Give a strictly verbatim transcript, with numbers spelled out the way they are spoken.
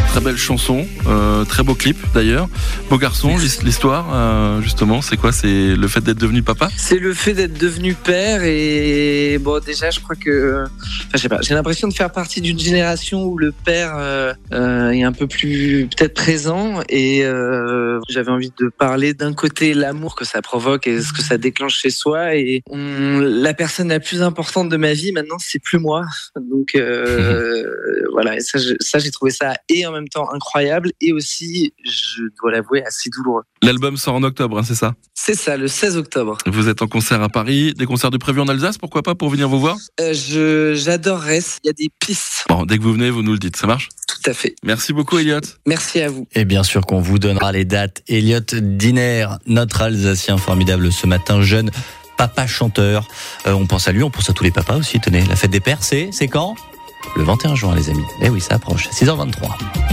Très belle chanson, euh, très beau clip d'ailleurs. Beau garçon, l'histoire, euh, justement, c'est quoi? C'est le fait d'être devenu papa? C'est le fait d'être devenu père et bon, déjà, je crois que, enfin, je sais pas, j'ai l'impression de faire partie d'une génération où le père euh, euh, est un peu plus peut-être présent et euh, j'avais envie de parler d'un côté l'amour que ça provoque et ce que ça déclenche chez soi et on, la personne la plus importante de ma vie maintenant, c'est plus moi. Donc euh, voilà, et ça, je, ça, j'ai trouvé ça et en même temps incroyable et aussi, je dois l'avouer, assez douloureux. L'album sort en octobre, hein, c'est ça? C'est ça, le seize octobre. Vous êtes en concert à Paris, des concerts de prévus en Alsace, pourquoi pas, pour venir vous voir? euh, je, J'adorerais, il y a des pistes. Bon, dès que vous venez, vous nous le dites, ça marche? Tout à fait. Merci beaucoup, Elliot. Merci à vous. Et bien sûr qu'on vous donnera les dates. Elliot Diner, notre Alsacien formidable ce matin, jeune papa chanteur. Euh, on pense à lui, on pense à tous les papas aussi. Tenez, la fête des pères, c'est, c'est quand? Le vingt et un juin, les amis. Eh oui, ça approche. six heures vingt-trois.